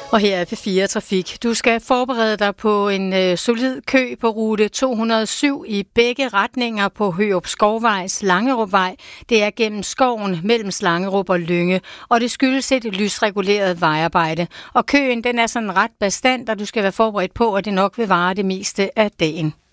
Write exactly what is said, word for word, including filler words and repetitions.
Og her er P fire Trafik. Du skal forberede dig på en øh, solid kø på rute to hundrede og syv i begge retninger på Hørup Skovvejs Langerupvej. Det er gennem skoven mellem Slangerup og Lynge, og det skyldes et lysreguleret vejarbejde. Og køen den er sådan ret bastant, og du skal være forberedt på, at det nok vil vare det meste af dagen.